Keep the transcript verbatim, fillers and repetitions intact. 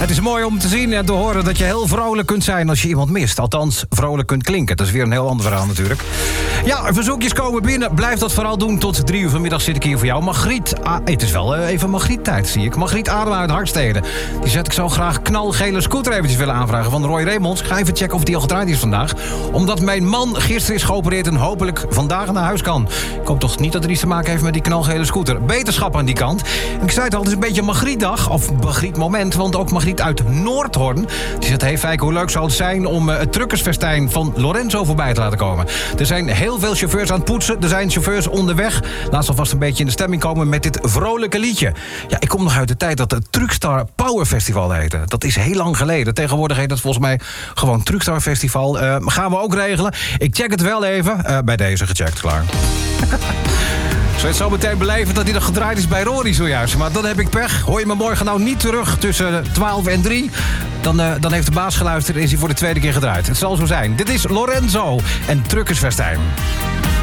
Het is mooi om te zien en te horen dat je heel vrolijk kunt zijn als je iemand mist. Althans, vrolijk kunt klinken. Dat is weer een heel ander verhaal natuurlijk. Ja, verzoekjes komen binnen. Blijf dat vooral doen. Tot drie uur vanmiddag zit ik hier voor jou. Margriet, ah, het is wel uh, even Margriet-tijd, zie ik. Margriet Adema uit Harkstede. Die zet ik zo graag knalgele scooter eventjes willen aanvragen van Roy Remonds. Ik ga even checken of die al gedraaid is vandaag. Omdat mijn man gisteren is geopereerd en hopelijk vandaag naar huis kan. Ik hoop toch niet dat er iets te maken heeft met die knalgele scooter. Beterschap aan die kant. Ik zei het al, het is een beetje een Margrietdag. Of Margriet moment, want ook Margriet uit Noordhoorn. Die zegt, hey Fijke, hoe leuk zou het zijn om uh, het truckersfestijn van Lorenzo voorbij te laten komen. Er zijn heel veel chauffeurs aan het poetsen. Er zijn chauffeurs onderweg. Laat ze alvast een beetje in de stemming komen met dit vrolijke liedje. Ja, ik kom nog uit de tijd dat het Truckstar Power Festival heette. Dat is heel lang geleden. Tegenwoordig heet het volgens mij gewoon Truckstar Festival. Uh, gaan we ook regelen. Ik check het wel even. Uh, bij deze gecheckt, klaar. Zou je het zo meteen beleven dat hij nog gedraaid is bij Rory zojuist. Maar dan heb ik pech. Hoor je me morgen nou niet terug tussen twaalf en drie... Dan, uh, dan heeft de baas geluisterd en is hij voor de tweede keer gedraaid. Het zal zo zijn. Dit is Lorenzo en Truckersfestijn.